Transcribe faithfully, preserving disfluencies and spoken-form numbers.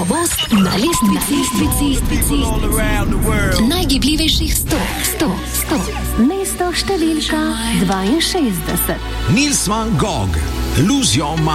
Novost na lestvici najgibljivejših sto, sto, sto. Mesto številka dvainšestdeset. Nils van Gogh, Lose Your Mind.